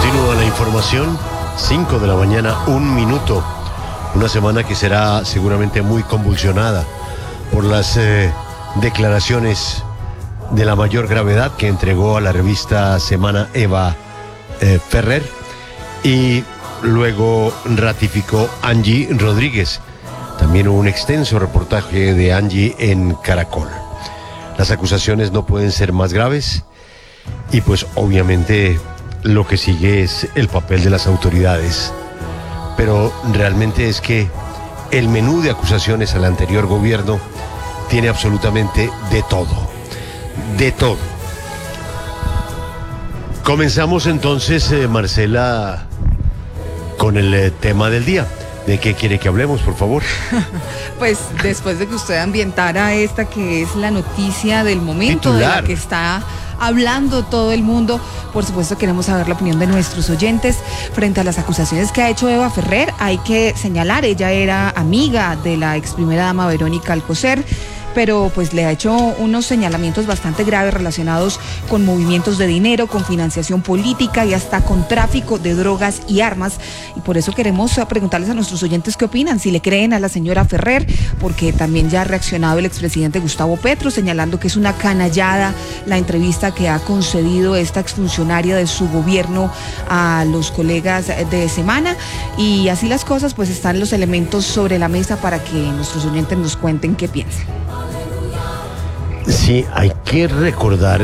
Continúa la información, 5 de la mañana, 1 minuto. Una semana que será seguramente muy convulsionada por las declaraciones de la mayor gravedad que entregó a la revista Semana Eva Ferrer, y luego ratificó Angie Rodríguez. También hubo un extenso reportaje de Angie en Caracol. Las acusaciones no pueden ser más graves y pues obviamente lo que sigue es el papel de las autoridades. Pero realmente es que el menú de acusaciones al anterior gobierno tiene absolutamente de todo. De todo. Comenzamos entonces, Marcela, con el tema del día. ¿De qué quiere que hablemos, por favor? Pues después de que usted ambientara esta que es la noticia del momento, titular, de la que está hablando todo el mundo, por supuesto queremos saber la opinión de nuestros oyentes frente a las acusaciones que ha hecho Eva Ferrer. Hay que señalar, ella era amiga de la ex primera dama Verónica Alcocer, pero pues le ha hecho unos señalamientos bastante graves relacionados con movimientos de dinero, con financiación política y hasta con tráfico de drogas y armas. Y por eso queremos preguntarles a nuestros oyentes qué opinan, si le creen a la señora Ferrer, porque también ya ha reaccionado el expresidente Gustavo Petro, señalando que es una canallada la entrevista que ha concedido esta exfuncionaria de su gobierno a los colegas de Semana. Y así las cosas, pues están los elementos sobre la mesa para que nuestros oyentes nos cuenten qué piensan. Sí, hay que recordar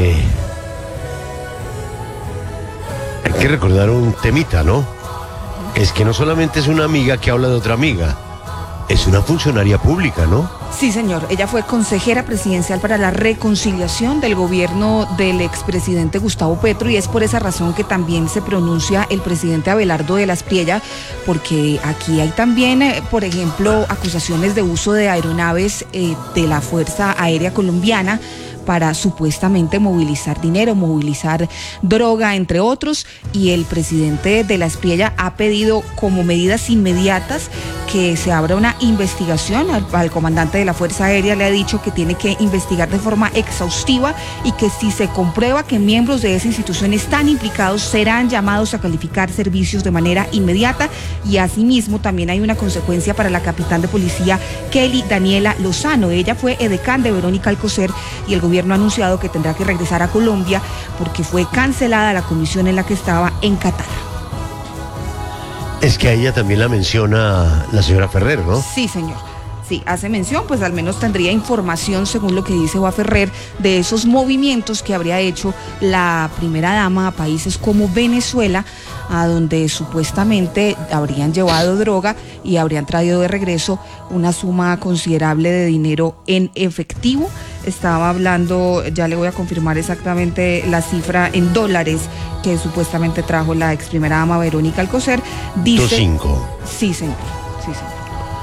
un temita, ¿no? Es que no solamente es una amiga que habla de otra amiga, es una funcionaria pública, ¿no? Sí, señor. Ella fue consejera presidencial para la reconciliación del gobierno del expresidente Gustavo Petro, y es por esa razón que también se pronuncia el presidente Abelardo de la Espriella, porque aquí hay también, por ejemplo, acusaciones de uso de aeronaves de la Fuerza Aérea Colombiana para supuestamente movilizar dinero, movilizar droga, entre otros, y el presidente de la Espriella ha pedido como medidas inmediatas que se abra una investigación. Al comandante de la Fuerza Aérea le ha dicho que tiene que investigar de forma exhaustiva y que si se comprueba que miembros de esa institución están implicados, serán llamados a calificar servicios de manera inmediata. Y asimismo también hay una consecuencia para la capitán de policía Kelly Daniela Lozano. Ella fue edecán de Verónica Alcocer y el gobierno ha anunciado que tendrá que regresar a Colombia porque fue cancelada la comisión en la que estaba en Qatar. Es que a ella también la menciona la señora Ferrer, ¿no? Sí, señor. Sí, hace mención, pues al menos tendría información, según lo que dice Eva Ferrer, de esos movimientos que habría hecho la primera dama a países como Venezuela, a donde supuestamente habrían llevado droga y habrían traído de regreso una suma considerable de dinero en efectivo. Estaba hablando, ya le voy a confirmar exactamente la cifra en dólares que supuestamente trajo la ex primera dama Verónica Alcocer. Dice 2.5. Sí, señor. Sí, señor.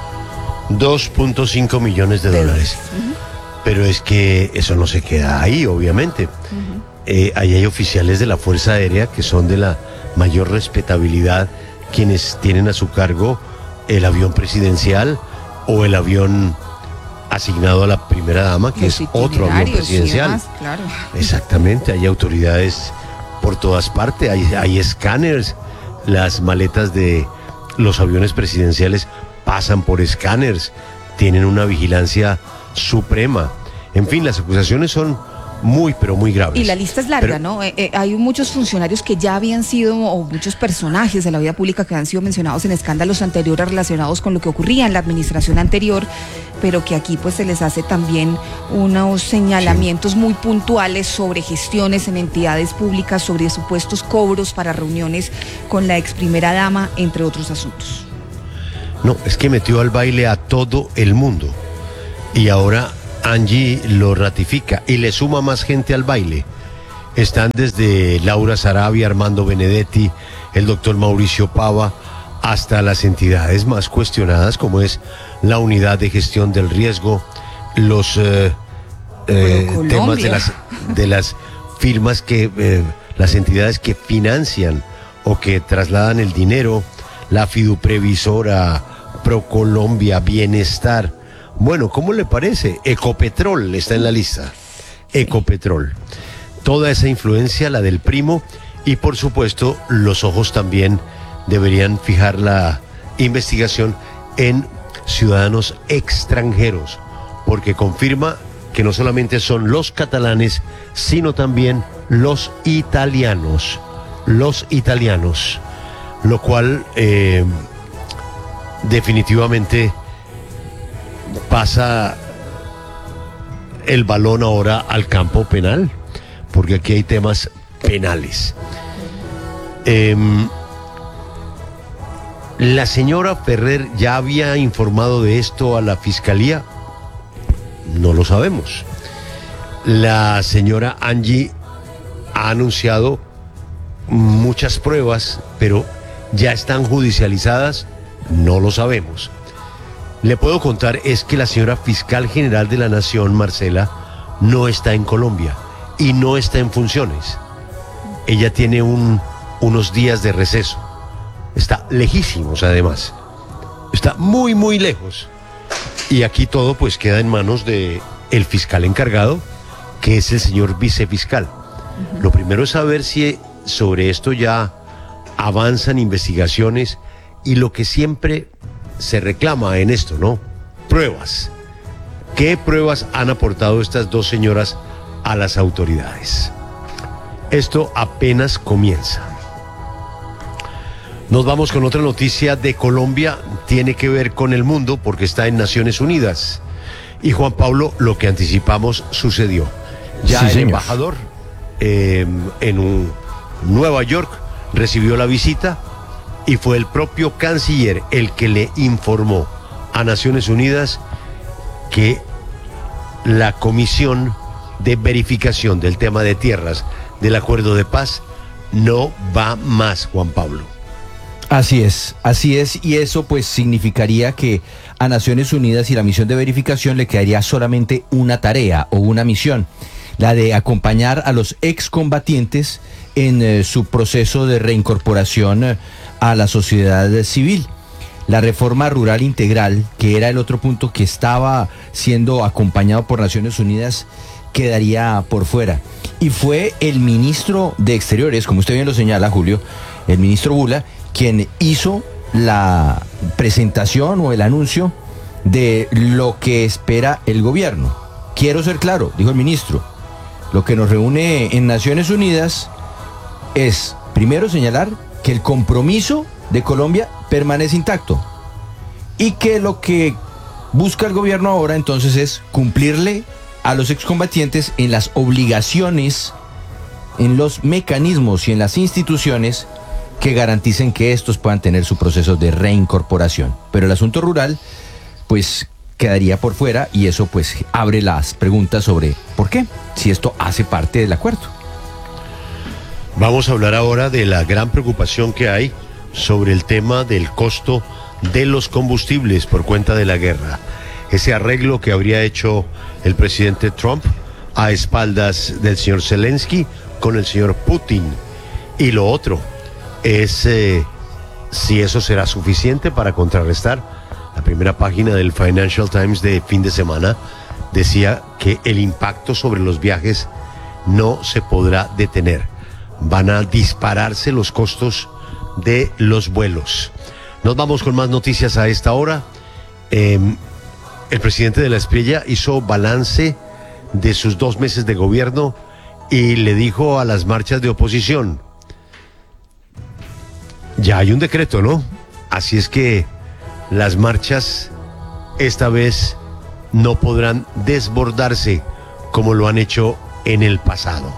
2.5 millones de dólares. Uh-huh. Pero es que eso no se queda ahí, obviamente. Uh-huh. Ahí hay oficiales de la Fuerza Aérea que son de la mayor respetabilidad, quienes tienen a su cargo el avión presidencial o el avión asignado a la primera dama, que es otro avión presidencial. Demás, claro. Exactamente, hay autoridades por todas partes, hay escáneres, las maletas de los aviones presidenciales pasan por escáneres, tienen una vigilancia suprema. En fin, las acusaciones son muy, pero muy graves. Y la lista es larga, ¿no? Hay muchos funcionarios que ya habían sido, o muchos personajes de la vida pública que han sido mencionados en escándalos anteriores relacionados con lo que ocurría en la administración anterior, pero que aquí pues se les hace también unos señalamientos muy puntuales sobre gestiones en entidades públicas, sobre supuestos cobros para reuniones con la ex primera dama, entre otros asuntos. No, es que metió al baile a todo el mundo y ahora Angie lo ratifica y le suma más gente al baile. Están desde Laura Sarabia, Armando Benedetti, el doctor Mauricio Pava, hasta las entidades más cuestionadas como es la Unidad de Gestión del Riesgo, los temas de las firmas que, las entidades que financian o que trasladan el dinero, la Fiduprevisora, Procolombia, Bienestar. Bueno, ¿cómo le parece? Ecopetrol está en la lista. Ecopetrol. Toda esa influencia, la del primo, Y por supuesto, los ojos también deberían fijar la investigación en ciudadanos extranjeros, porque confirma que no solamente son los catalanes, sino también los italianos, lo cual definitivamente pasa el balón ahora al campo penal, porque aquí hay temas penales. ¿La señora Ferrer ya había informado de esto a la fiscalía? No lo sabemos. La señora Angie ha anunciado muchas pruebas, pero ¿ya están judicializadas? No lo sabemos. Le puedo contar es que la señora fiscal general de la Nación, Marcela, no está en Colombia y no está en funciones. Ella tiene unos días de receso. Está lejísimos, además. Está muy, muy lejos. Y aquí todo pues queda en manos de el fiscal encargado, que es el señor vicefiscal. Lo primero es saber si sobre esto ya avanzan investigaciones y lo que siempre se reclama en esto, ¿no? Pruebas. ¿Qué pruebas han aportado estas dos señoras a las autoridades? Esto apenas comienza. Nos vamos con otra noticia de Colombia, tiene que ver con el mundo porque está en Naciones Unidas. Y Juan Pablo, lo que anticipamos sucedió. Ya el embajador en Nueva York recibió la visita y fue el propio canciller el que le informó a Naciones Unidas que la comisión de verificación del tema de tierras del acuerdo de paz no va más, Juan Pablo. Así es, y eso pues significaría que a Naciones Unidas y la misión de verificación le quedaría solamente una tarea o una misión, la de acompañar a los excombatientes en su proceso de reincorporación a la sociedad civil. La reforma rural integral, que era el otro punto que estaba siendo acompañado por Naciones Unidas, quedaría por fuera. Y fue el ministro de Exteriores, como usted bien lo señala, Julio, el ministro Bula, quien hizo la presentación o el anuncio de lo que espera el gobierno. Quiero ser claro, dijo el ministro, lo que nos reúne en Naciones Unidas es, primero, señalar que el compromiso de Colombia permanece intacto y que lo que busca el gobierno ahora entonces es cumplirle a los excombatientes en las obligaciones, en los mecanismos y en las instituciones que garanticen que estos puedan tener su proceso de reincorporación. Pero el asunto rural, pues, quedaría por fuera y eso, pues, abre las preguntas sobre ¿por qué? Si esto hace parte del acuerdo. Vamos a hablar ahora de la gran preocupación que hay sobre el tema del costo de los combustibles por cuenta de la guerra. Ese arreglo que habría hecho el presidente Trump a espaldas del señor Zelensky con el señor Putin. Y lo otro es si eso será suficiente para contrarrestar. La primera página del Financial Times de fin de semana decía que el impacto sobre los viajes no se podrá detener. Van a dispararse los costos de los vuelos. Nos vamos con más noticias a esta hora. El presidente de la Espriella hizo balance de sus 2 meses de gobierno y le dijo a las marchas de oposición: ya hay un decreto, ¿no? Así es que las marchas esta vez no podrán desbordarse como lo han hecho en el pasado.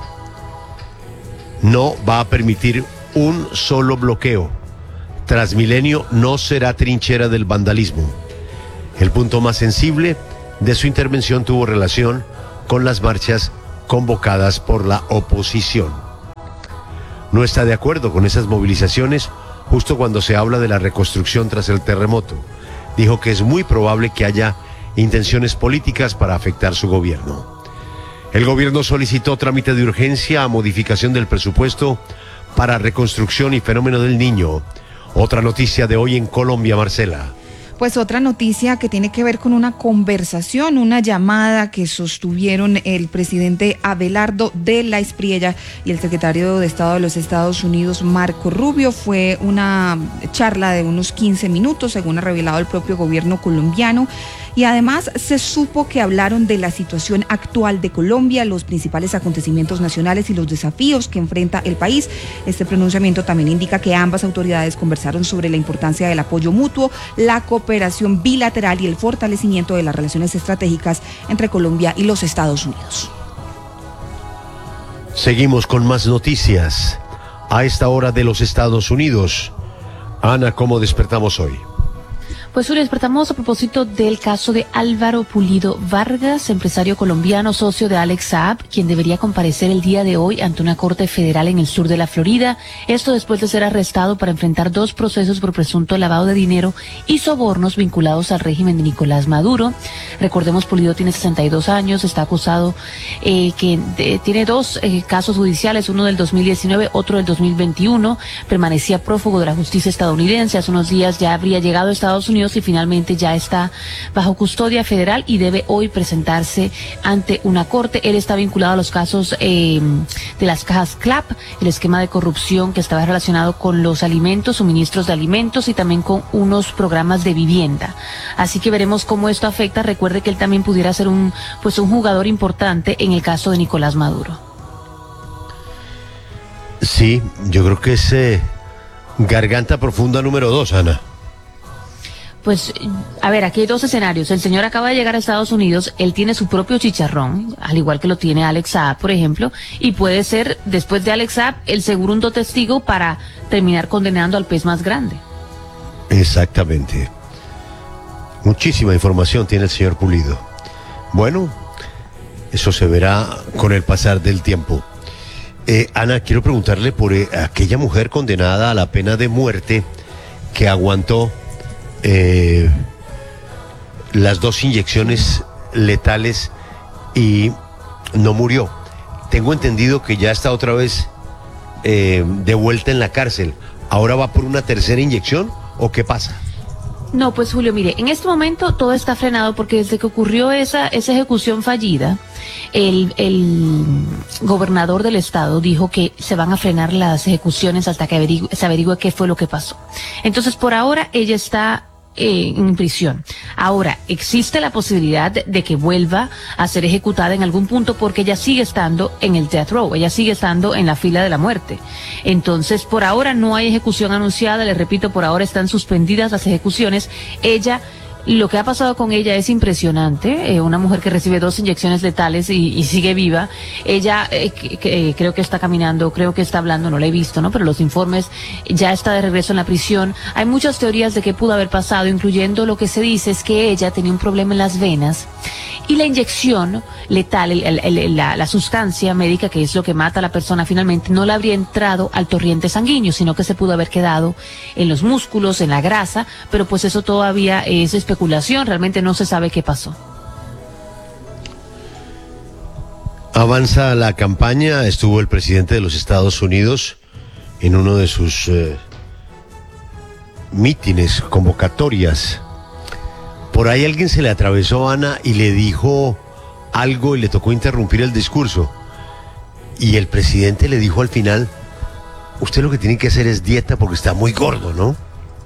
No va a permitir un solo bloqueo. Transmilenio no será trinchera del vandalismo. El punto más sensible de su intervención tuvo relación con las marchas convocadas por la oposición. No está de acuerdo con esas movilizaciones justo cuando se habla de la reconstrucción tras el terremoto. Dijo que es muy probable que haya intenciones políticas para afectar su gobierno. El gobierno solicitó trámite de urgencia a modificación del presupuesto para reconstrucción y fenómeno del Niño. Otra noticia de hoy en Colombia, Marcela. Pues otra noticia que tiene que ver con una conversación, una llamada que sostuvieron el presidente Abelardo de la Espriella y el secretario de Estado de los Estados Unidos, Marco Rubio. Fue una charla de unos 15 minutos, según ha revelado el propio gobierno colombiano. Y además se supo que hablaron de la situación actual de Colombia, los principales acontecimientos nacionales y los desafíos que enfrenta el país. Este pronunciamiento también indica que ambas autoridades conversaron sobre la importancia del apoyo mutuo, la cooperación bilateral y el fortalecimiento de las relaciones estratégicas entre Colombia y los Estados Unidos. Seguimos con más noticias a esta hora de los Estados Unidos. Ana, ¿cómo despertamos hoy? Pues hoy despertamos a propósito del caso de Álvaro Pulido Vargas, empresario colombiano, socio de Alex Saab, quien debería comparecer el día de hoy ante una corte federal en el sur de la Florida. Esto después de ser arrestado para enfrentar 2 procesos por presunto lavado de dinero y sobornos vinculados al régimen de Nicolás Maduro. Recordemos, Pulido tiene 62 años, está acusado tiene 2 casos judiciales, uno del 2019, otro del 2021. Permanecía prófugo de la justicia estadounidense. Hace unos días ya habría llegado a Estados Unidos y finalmente ya está bajo custodia federal y debe hoy presentarse ante una corte. Él está vinculado a los casos de las cajas CLAP, el esquema de corrupción que estaba relacionado con los alimentos, suministros de alimentos y también con unos programas de vivienda. Así que veremos cómo esto afecta. Recuerde que él también pudiera ser un jugador importante en el caso de Nicolás Maduro. Sí, yo creo que es garganta profunda número 2, Ana. Pues, a ver, aquí hay 2 escenarios. El señor acaba de llegar a Estados Unidos, él tiene su propio chicharrón, al igual que lo tiene Alex Saab, por ejemplo, y puede ser, después de Alex Saab, el segundo testigo para terminar condenando al pez más grande. Exactamente. Muchísima información tiene el señor Pulido. Bueno, eso se verá con el pasar del tiempo. Ana, quiero preguntarle por aquella mujer condenada a la pena de muerte que aguantó las 2 inyecciones letales y no murió. Tengo entendido que ya está otra vez de vuelta en la cárcel. ¿Ahora va por una tercera inyección o qué pasa? No, pues Julio, mire, en este momento todo está frenado porque desde que ocurrió esa ejecución fallida, el gobernador del estado dijo que se van a frenar las ejecuciones hasta que se averigüe qué fue lo que pasó. Entonces, por ahora, ella está en prisión. Ahora, existe la posibilidad de que vuelva a ser ejecutada en algún punto porque ella sigue estando en el death row, ella sigue estando en la fila de la muerte. Entonces, por ahora no hay ejecución anunciada, les repito, por ahora están suspendidas las ejecuciones. Lo que ha pasado con ella es impresionante, una mujer que recibe 2 inyecciones letales y sigue viva. Ella creo que está caminando, creo que está hablando, no la he visto, ¿no? Pero los informes, ya está de regreso en la prisión. Hay muchas teorías de qué pudo haber pasado, incluyendo lo que se dice es que ella tenía un problema en las venas y la inyección letal, la sustancia médica que es lo que mata a la persona finalmente, no le habría entrado al torrente sanguíneo, sino que se pudo haber quedado en los músculos, en la grasa, pero pues eso todavía es especulación, realmente no se sabe qué pasó. Avanza la campaña, estuvo el presidente de los Estados Unidos en uno de sus mítines, convocatorias. Por ahí alguien se le atravesó, Ana, y le dijo algo y le tocó interrumpir el discurso. Y el presidente le dijo al final, usted lo que tiene que hacer es dieta porque está muy gordo, ¿no?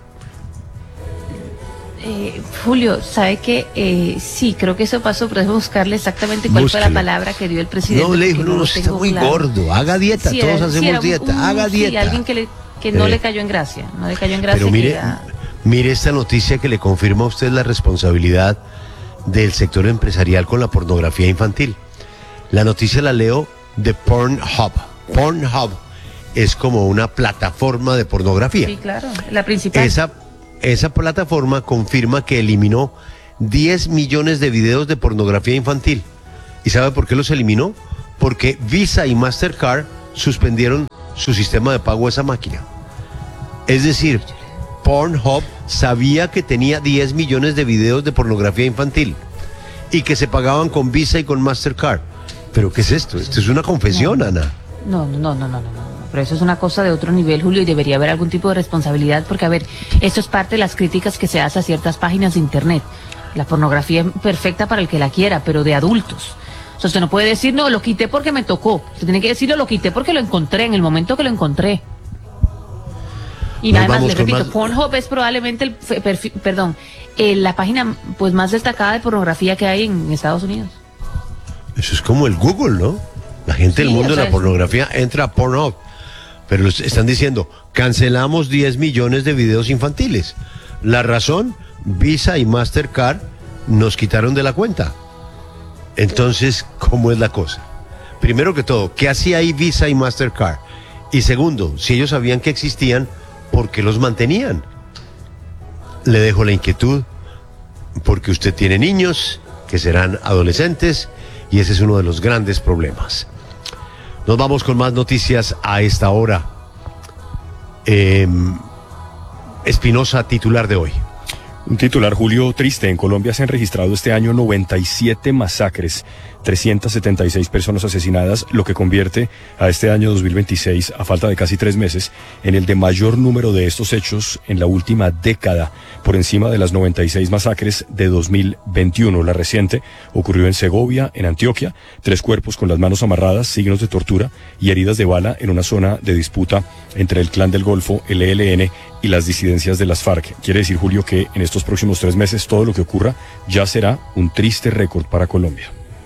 Julio, ¿sabe qué? Sí, creo que eso pasó, pero déjeme buscarle exactamente cuál fue la palabra que dio el presidente. No, le dijo, no, está muy gordo, haga dieta, sí, todos hacemos dieta, haga dieta. Sí, alguien que no le cayó en gracia, no le cayó en gracia. Pero mire esta noticia que le confirma a usted la responsabilidad del sector empresarial con la pornografía infantil. La noticia la leo de Pornhub. Pornhub es como una plataforma de pornografía. Sí, claro, la principal. Esa plataforma confirma que eliminó 10 millones de videos de pornografía infantil. ¿Y sabe por qué los eliminó? Porque Visa y Mastercard suspendieron su sistema de pago a esa máquina. Es decir, Pornhub sabía que tenía 10 millones de videos de pornografía infantil y que se pagaban con Visa y con Mastercard. ¿Pero qué es esto? Esto es una confesión, Ana. No. pero eso es una cosa de otro nivel, Julio, y debería haber algún tipo de responsabilidad, porque, a ver, eso es parte de las críticas que se hace a ciertas páginas de Internet. La pornografía es perfecta para el que la quiera, pero de adultos. O sea, usted no puede decir, no, lo quité porque me tocó. Usted tiene que decirlo, lo quité porque lo encontré, en el momento que lo encontré. Y nada más, le repito, Pornhub es probablemente la página pues más destacada de pornografía que hay en Estados Unidos. Eso es como el Google, ¿no? La gente del mundo de la pornografía entra a Pornhub, pero están diciendo, cancelamos 10 millones de videos infantiles. La razón, Visa y Mastercard nos quitaron de la cuenta. Entonces, ¿cómo es la cosa? Primero que todo, ¿qué hacía ahí Visa y Mastercard? Y segundo, si ellos sabían que existían, ¿por qué los mantenían? Le dejo la inquietud, porque usted tiene niños que serán adolescentes y ese es uno de los grandes problemas. Nos vamos con más noticias a esta hora. Espinosa, titular de hoy. Un titular, Julio, triste. En Colombia se han registrado este año 97 masacres, 376 personas asesinadas, lo que convierte a este año 2026, a falta de casi 3 meses, en el de mayor número de estos hechos en la última década, por encima de las 96 masacres de 2021. La reciente ocurrió en Segovia, en Antioquia, 3 cuerpos con las manos amarradas, signos de tortura y heridas de bala en una zona de disputa entre el Clan del Golfo, el ELN, y las disidencias de las FARC. Quiere decir, Julio, que en estos próximos 3 meses todo lo que ocurra ya será un triste récord para Colombia.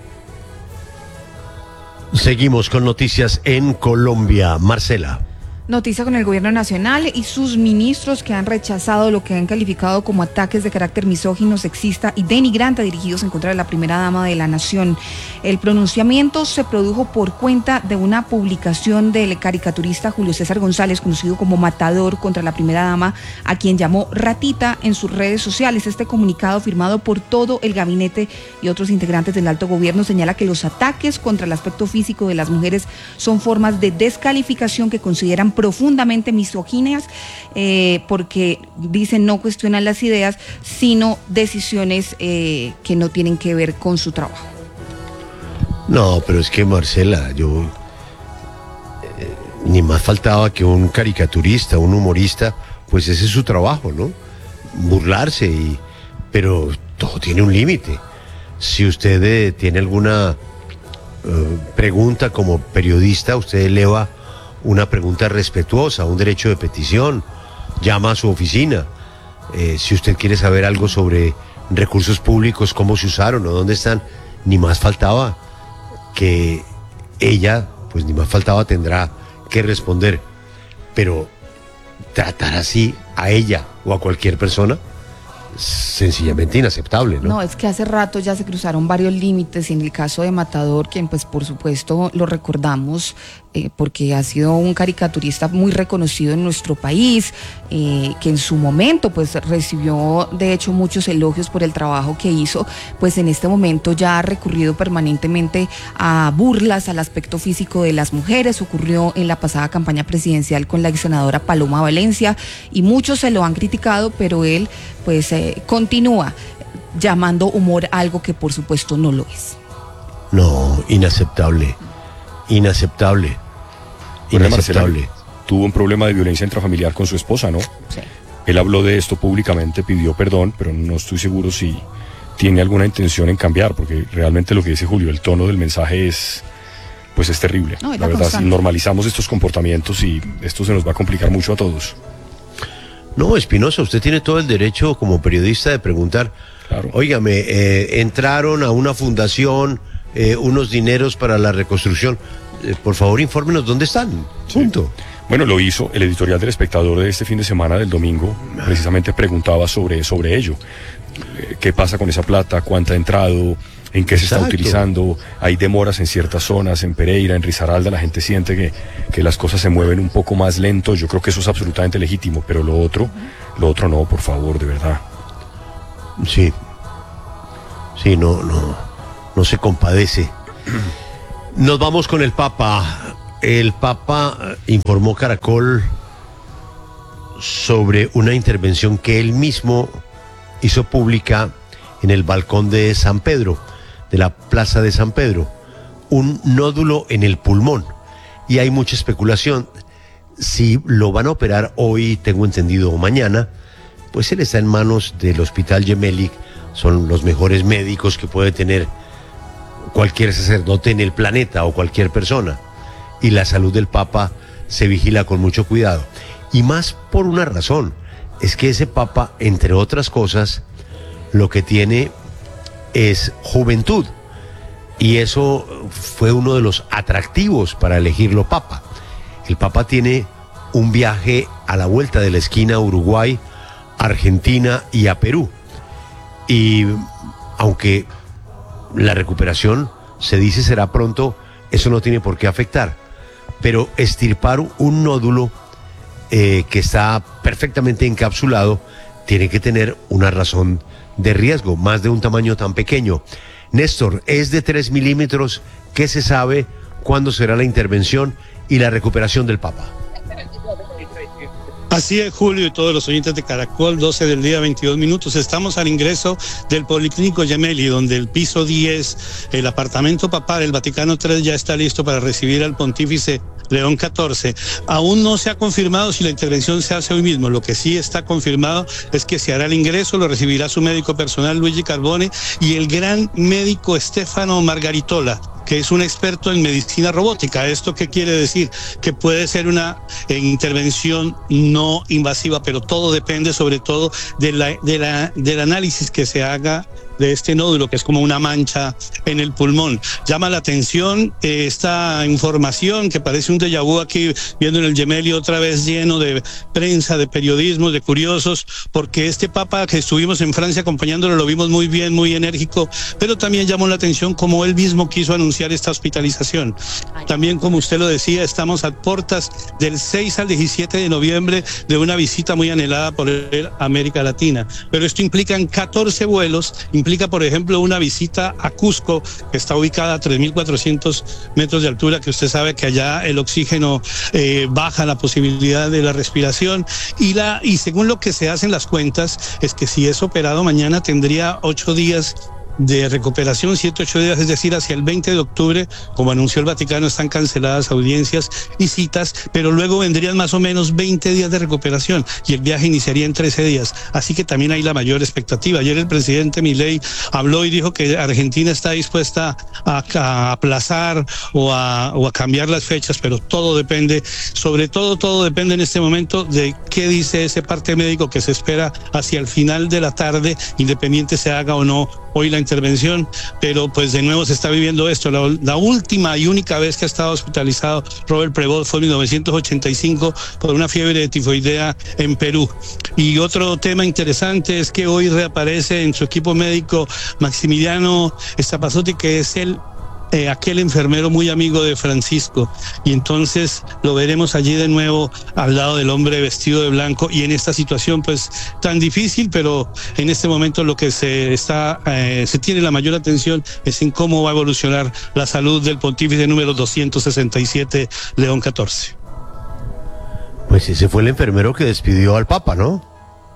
Seguimos con noticias en Colombia. Marcela. Noticia con el gobierno nacional y sus ministros que han rechazado lo que han calificado como ataques de carácter misógino, sexista y denigrante dirigidos en contra de la primera dama de la nación. El pronunciamiento se produjo por cuenta de una publicación del caricaturista Julio César González, conocido como Matador, contra la primera dama, a quien llamó ratita en sus redes sociales. Este comunicado, firmado por todo el gabinete y otros integrantes del alto gobierno, señala que los ataques contra el aspecto físico de las mujeres son formas de descalificación que consideran profundamente misóginas, porque dicen no cuestionan las ideas, sino decisiones que no tienen que ver con su trabajo. No, pero es que Marcela, yo ni más faltaba que un caricaturista, un humorista, pues ese es su trabajo, ¿no? Burlarse, pero todo tiene un límite. Si usted tiene alguna pregunta como periodista, usted eleva una pregunta respetuosa, un derecho de petición, llama a su oficina. Si usted quiere saber algo sobre recursos públicos, cómo se usaron o dónde están, ni más faltaba que ella, pues ni más faltaba tendrá que responder. Pero tratar así a ella o a cualquier persona, sencillamente inaceptable, ¿no? No, es que hace rato ya se cruzaron varios límites, y en el caso de Matador, quien pues por supuesto lo recordamos porque ha sido un caricaturista muy reconocido en nuestro país, que en su momento pues recibió de hecho muchos elogios por el trabajo que hizo, pues en este momento ya ha recurrido permanentemente a burlas al aspecto físico de las mujeres. Ocurrió en la pasada campaña presidencial con la ex senadora Paloma Valencia y muchos se lo han criticado, pero él pues continúa llamando humor a algo que por supuesto no lo es. No, inaceptable. Inaceptable. Marcela, tuvo un problema de violencia intrafamiliar con su esposa, ¿no? Sí. Él habló de esto públicamente, pidió perdón, pero no estoy seguro si tiene alguna intención en cambiar, porque realmente lo que dice Julio, el tono del mensaje es terrible. No, la verdad, constante. Si normalizamos estos comportamientos, y esto se nos va a complicar mucho a todos. No, Espinosa, usted tiene todo el derecho como periodista de preguntar, claro. Óigame, entraron a una fundación unos dineros para la reconstrucción, por favor infórmenos dónde están, punto. Sí. Bueno, lo hizo el editorial del Espectador de este fin de semana, del domingo, precisamente preguntaba sobre ello. ¿Qué pasa con esa plata? ¿Cuánta ha entrado? ¿En qué se está utilizando? Hay demoras en ciertas zonas, en Pereira, en Risaralda, la gente siente que las cosas se mueven un poco más lento. Yo creo que eso es absolutamente legítimo, pero lo otro no, por favor, de verdad. Sí, no se compadece. Nos vamos con el Papa. El Papa informó Caracol sobre una intervención que él mismo hizo pública en el balcón de San Pedro, de la Plaza de San Pedro, un nódulo en el pulmón. Y hay mucha especulación si lo van a operar hoy, tengo entendido, o mañana, pues él está en manos del Hospital Gemelli. Son los mejores médicos que puede tener cualquier sacerdote en el planeta o cualquier persona. Y la salud del Papa se vigila con mucho cuidado. Y más por una razón, es que ese Papa, entre otras cosas, lo que tiene es juventud. Y eso fue uno de los atractivos para elegirlo Papa. El Papa tiene un viaje a la vuelta de la esquina a Uruguay, Argentina y a Perú. Y aunque la recuperación se dice será pronto, eso no tiene por qué afectar. Pero extirpar un nódulo que está perfectamente encapsulado tiene que tener una razón de riesgo, más de un tamaño tan pequeño. Néstor, es de 3 milímetros. ¿Qué se sabe? ¿Cuándo será la intervención y la recuperación del Papa? Así es, Julio, y todos los oyentes de Caracol, 12 del día, 22 minutos. Estamos al ingreso del Policlínico Gemelli, donde el piso 10, el apartamento papal, el Vaticano III, ya está listo para recibir al pontífice León XIV. Aún no se ha confirmado si la intervención se hace hoy mismo. Lo que sí está confirmado es que se hará el ingreso, lo recibirá su médico personal, Luigi Carbone, y el gran médico Stefano Margaritola, que es un experto en medicina robótica. ¿Esto qué quiere decir? Que puede ser una intervención no invasiva, pero todo depende sobre todo del análisis que se haga de este nódulo, que es como una mancha en el pulmón. Llama la atención esta información que parece un déjà vu aquí, viendo en el Gemelli otra vez lleno de prensa, de periodismo, de curiosos, porque este Papa que estuvimos en Francia acompañándolo lo vimos muy bien, muy enérgico, pero también llamó la atención como él mismo quiso anunciar esta hospitalización. También, como usted lo decía, estamos a puertas del 6 al 17 de noviembre de una visita muy anhelada por él a América Latina, pero esto implica en 14 vuelos, implica, por ejemplo, una visita a Cusco, que está ubicada a 3.400 metros de altura, que usted sabe que allá el oxígeno baja la posibilidad de la respiración, y según lo que se hacen las cuentas, es que si es operado mañana tendría 8 días de recuperación, 7, 8 días, es decir, hacia el 20 de octubre, como anunció el Vaticano, están canceladas audiencias y citas, pero luego vendrían más o menos 20 días de recuperación y el viaje iniciaría en 13 días, así que también hay la mayor expectativa. Ayer el presidente Milei habló y dijo que Argentina está dispuesta a aplazar o a cambiar las fechas, pero todo depende, sobre todo depende en este momento de qué dice ese parte médico que se espera hacia el final de la tarde, independiente se haga o no hoy la intervención, pero pues de nuevo se está viviendo esto. La última y única vez que ha estado hospitalizado Robert Prevost fue en 1985 por una fiebre de tifoidea en Perú. Y otro tema interesante es que hoy reaparece en su equipo médico Maximiliano Stapassotti, que es aquel enfermero muy amigo de Francisco, y entonces lo veremos allí de nuevo al lado del hombre vestido de blanco, y en esta situación pues tan difícil, pero en este momento lo que se tiene la mayor atención es en cómo va a evolucionar la salud del pontífice número 267, León XIV. Pues ese fue el enfermero que despidió al Papa, ¿no?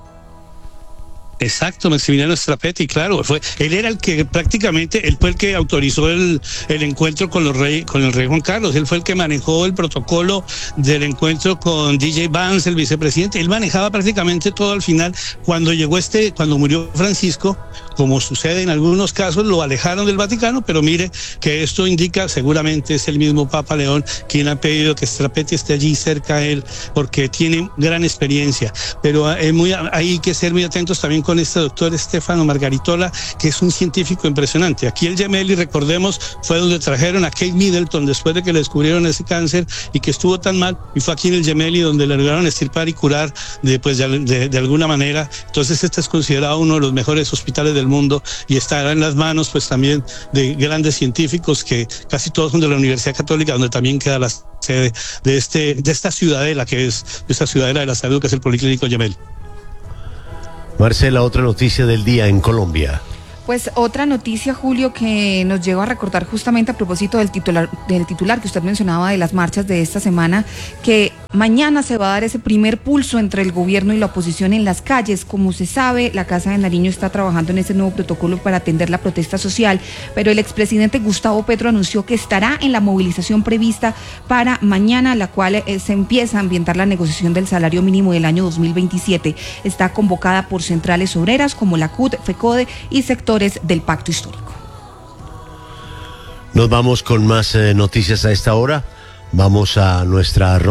Exacto, Maximiliano Strapetti, claro, él era el que prácticamente, él fue el que autorizó el encuentro con el rey Juan Carlos, él fue el que manejó el protocolo del encuentro con DJ Vance, el vicepresidente, él manejaba prácticamente todo. Al final, cuando murió Francisco, como sucede en algunos casos, lo alejaron del Vaticano, pero mire que esto indica, seguramente es el mismo Papa León quien ha pedido que Strapetti esté allí cerca a él, porque tiene gran experiencia, pero hay que ser muy atentos también con este doctor Stefano Margaritola, que es un científico impresionante. Aquí el Gemelli, recordemos, fue donde trajeron a Kate Middleton después de que le descubrieron ese cáncer y que estuvo tan mal, y fue aquí en el Gemelli donde le lograron extirpar y curar de alguna manera. Entonces este es considerado uno de los mejores hospitales del mundo y estará en las manos pues también de grandes científicos, que casi todos son de la Universidad Católica, donde también queda la sede de esta ciudadela, que es esta ciudadela de la salud, que es el Policlínico Gemelli. Marcela, otra noticia del día en Colombia. Pues otra noticia, Julio, que nos lleva a recordar justamente a propósito del titular que usted mencionaba de las marchas de esta semana, que Mañana se va a dar ese primer pulso entre el gobierno y la oposición en las calles. Como se sabe, la Casa de Nariño está trabajando en ese nuevo protocolo para atender la protesta social, pero el expresidente Gustavo Petro anunció que estará en la movilización prevista para mañana, la cual se empieza a ambientar la negociación del salario mínimo del año 2027. Está convocada por centrales obreras como la CUT, FECODE y sectores del Pacto Histórico. Nos vamos con más noticias a esta hora. Vamos a nuestra